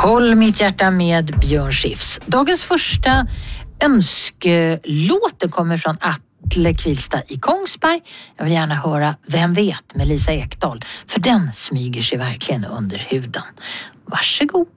Håll mitt hjärta med Björn Skifs. Dagens första önskelåt kommer från Atle Kvilsta i Kongsberg. Jag vill gärna höra Vem vet med Lisa Ekdahl. För den smyger sig verkligen under huden. Varsågod.